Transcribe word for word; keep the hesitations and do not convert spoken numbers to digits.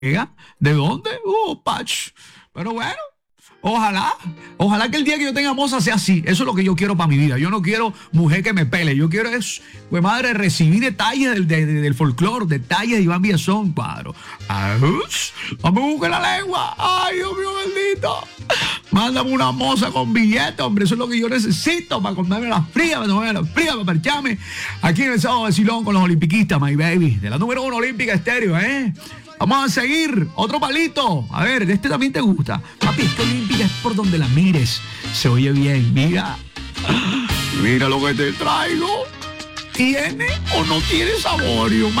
¿De dónde? Uh, Pach. Pero bueno, ojalá, ojalá que el día que yo tenga moza sea así. Eso es lo que yo quiero para mi vida. Yo no quiero mujer que me pele. Yo quiero es, pues madre, recibir detalles del, de, de, del folclore, detalles de Iván Villazón, cuadro. Vamos a buscar la lengua. Ay, Dios mío bendito. Mándame una moza con billete, hombre. Eso es lo que yo necesito para comerme las frías, para comerme las frías, para percharme aquí en el sábado de Silón con los olimpiquistas, my baby. De la número uno olímpica estéreo, ¿eh? Vamos a seguir. Otro palito. A ver, este también te gusta. Papi, esta olímpica es por donde la mires. Se oye bien. Mira. Mira lo que te traigo. ¿Tiene o no tiene sabor?